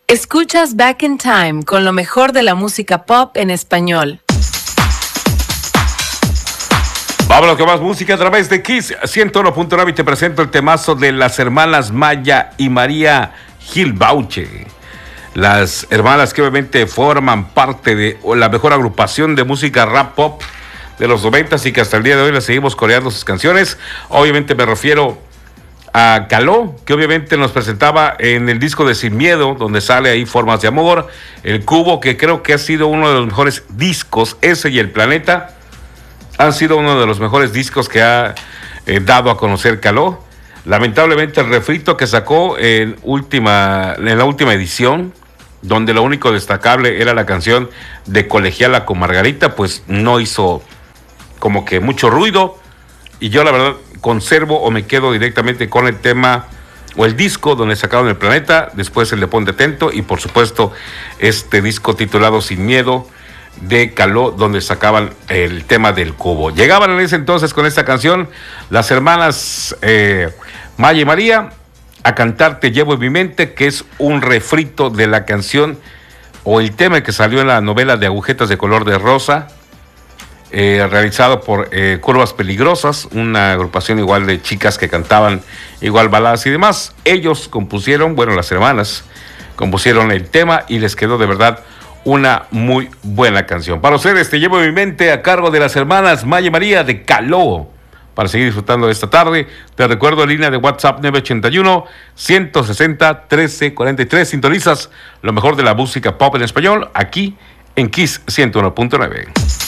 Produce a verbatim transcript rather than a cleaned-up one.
Escuchas Back in Time con lo mejor de la música pop en español. Vámonos con más música a través de Kiss ciento uno punto nueve y te presento el temazo de las hermanas Maya y María Gilbauche. Las hermanas que obviamente forman parte de la mejor agrupación de música rap pop de los noventas y que hasta el día de hoy les seguimos coreando sus canciones. Obviamente me refiero a Caló, que obviamente nos presentaba en el disco de Sin Miedo, donde sale ahí Formas de Amor, El Cubo, que creo que ha sido uno de los mejores discos, ese y El Planeta, han sido uno de los mejores discos que ha eh, dado a conocer Caló. Lamentablemente el refrito que sacó en, última, en la última edición, donde lo único destacable era la canción de Colegiala con Margarita, pues no hizo como que mucho ruido, y yo la verdad conservo o me quedo directamente con el tema o el disco donde sacaron El Planeta, después el de Ponte Atento y por supuesto este disco titulado Sin Miedo de Caló, donde sacaban el tema del Cubo. Llegaban en ese entonces con esta canción las hermanas eh, Maya y María a cantar Te Llevo en Mi Mente, que es un refrito de la canción o el tema que salió en la novela de Agujetas de Color de Rosa, Eh, realizado por eh, Curvas Peligrosas, una agrupación igual de chicas que cantaban igual baladas y demás. Ellos compusieron, bueno, las hermanas compusieron el tema y les quedó de verdad una muy buena canción. Para ustedes, Te Llevo en Mi Mente, a cargo de las hermanas Maya y María de Caló. Para seguir disfrutando de esta tarde, te recuerdo en línea de WhatsApp nueve ocho uno, uno seis cero, uno tres cuatro tres. Sintonizas lo mejor de la música pop en español aquí en Kiss ciento uno punto nueve.